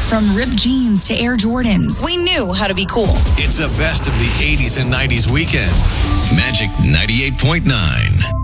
From ripped jeans to Air Jordans, we knew how to be cool. It's a best of the 80s and 90s weekend. Magic 98.9.